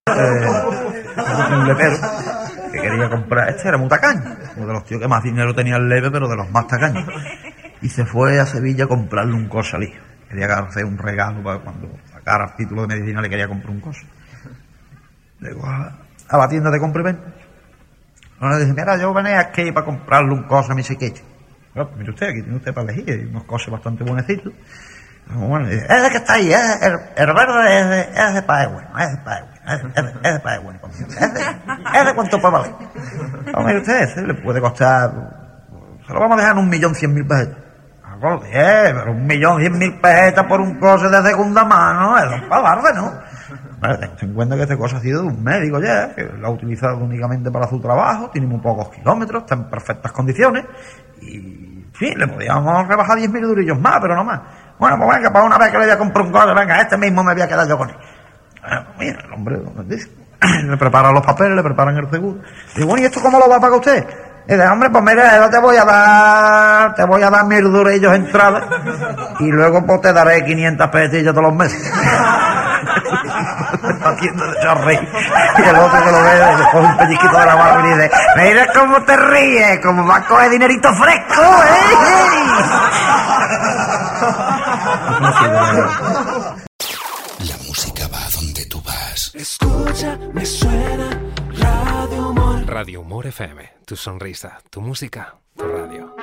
un lepero que quería comprar. Este era muy tacaño, uno de los tíos que más dinero tenía el leve, pero de los más tacaños. Y se fue a Sevilla a comprarle un coche al hijo. Quería hacer un regalo para cuando sacara el título de medicina, le quería comprar un coche. Llegó a la tienda de compra y venta. Uno le dice, mira, yo venía aquí para comprarle un coche a mi chiquillo. Bueno, mire usted, aquí tiene usted para elegir, hay unos coches bastante buenecitos. Bueno, dice, ese que está ahí, el verde, ese para es bueno, ese para es bueno, ese para es bueno. Ese cuánto puede valer. No, mire usted, ese le puede costar, se lo vamos a dejar en 1.100.000 pesetas. Pero 1.100.000 pesetas por un coche de segunda mano, eso es para darle, ¿no? Vale, ten en cuenta que este coche ha sido de un médico ya, que lo ha utilizado únicamente para su trabajo, tiene muy pocos kilómetros, está en perfectas condiciones, y, en fin, le podíamos rebajar 10.000 durillos más, pero no más. Bueno, pues venga, para una vez que le voy a comprar un coche, venga, este mismo me voy a quedar yo con él. Bueno, pues mira, el hombre dice, le preparan los papeles, le preparan el seguro. Y bueno, ¿y esto cómo lo va a pagar usted? Y dice, hombre, pues mira, yo te voy a dar 1.000 durillos entrada, y luego pues te daré 500 pesetillas todos los meses. Haciendo de reír. Y el otro que lo ve, le coge un pellizquito de la barba y dice, mira cómo te ríes, como va a coger dinerito fresco, La música va a donde tú vas. Escucha, me suena Radio Humor. Radio Humor FM, tu sonrisa, tu música.